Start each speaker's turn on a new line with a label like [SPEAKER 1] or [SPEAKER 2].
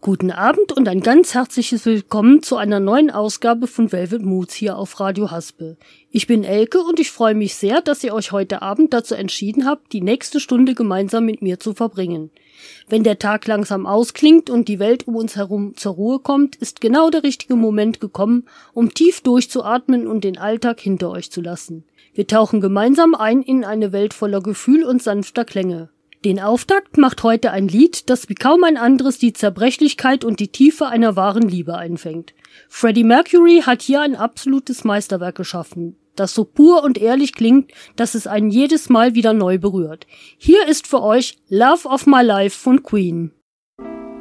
[SPEAKER 1] Guten Abend und ein ganz herzliches Willkommen zu einer neuen Ausgabe von Velvet Moods hier auf Radio Haspel. Ich bin Elke und ich freue mich sehr, dass ihr euch heute Abend dazu entschieden habt, die nächste Stunde gemeinsam mit mir zu verbringen. Wenn der Tag langsam ausklingt und die Welt um uns herum zur Ruhe kommt, ist genau der richtige Moment gekommen, um tief durchzuatmen und den Alltag hinter euch zu lassen. Wir tauchen gemeinsam ein in eine Welt voller Gefühl und sanfter Klänge. Den Auftakt macht heute ein Lied, das wie kaum ein anderes die Zerbrechlichkeit und die Tiefe einer wahren Liebe einfängt. Freddie Mercury hat hier ein absolutes Meisterwerk geschaffen, das so pur und ehrlich klingt, dass es einen jedes Mal wieder neu berührt. Hier ist für euch Love of My Life von Queen.